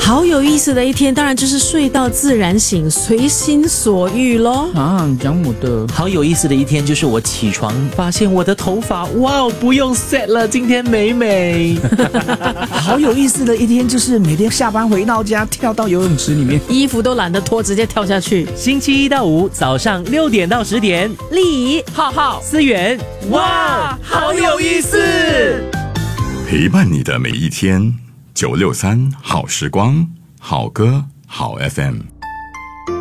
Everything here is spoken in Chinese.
好有意思的一天，当然就是睡到自然醒，随心所欲咯。 讲我的好有意思的一天就是我起床发现我的头发，哇，不用 set 了，今天美美。 好有意思的一天就是每天下班回到家跳到游泳池里面， 衣服都懒得脱，直接跳下去。 星期一到五早上6点到10点， 丽浩浩、思源，哇，好有意思！ 陪伴你的每一天，963好时光，好歌好 FM。